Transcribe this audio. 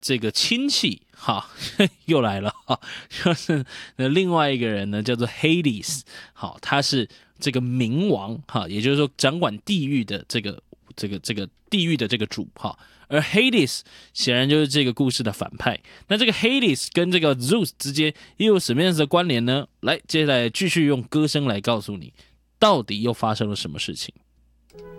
这个亲戚哈又来了哈，就是另外一个人呢叫做 Hades， 好，他是这个冥王哈，也就是说掌管地狱的这个地狱的这个主哈。而 Hades 显然就是这个故事的反派。那这个 Hades 跟这个 Zeus 之间又有什么样子的关联呢？来，接下来继续用歌声来告诉你，到底又发生了什么事情。